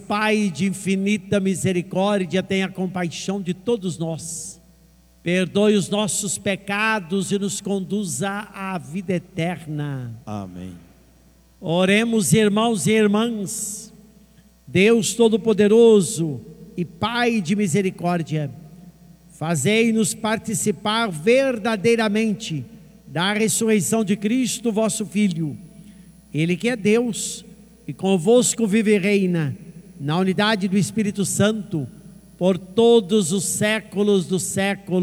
Pai de infinita misericórdia, tenha compaixão de todos nós, perdoe os nossos pecados e nos conduza à vida eterna. Amém. Oremos, irmãos e irmãs. Deus Todo-Poderoso e Pai de misericórdia, fazei-nos participar verdadeiramente da ressurreição de Cristo, vosso Filho. Ele que é Deus e convosco vive e reina na unidade do Espírito Santo por todos os séculos dos séculos.